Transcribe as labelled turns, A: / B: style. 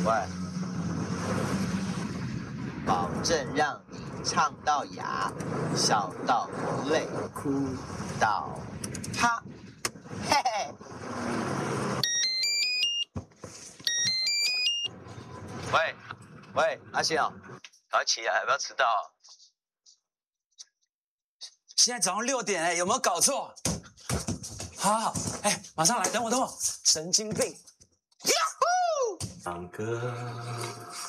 A: 喂，保证让你唱到哑，笑到流泪，哭到啪，嘿嘿。喂，阿信哦，赶快起来，不要迟到。
B: 现在早上6点，有没有搞错？好，马上来，等我，神经病！
C: 唱歌。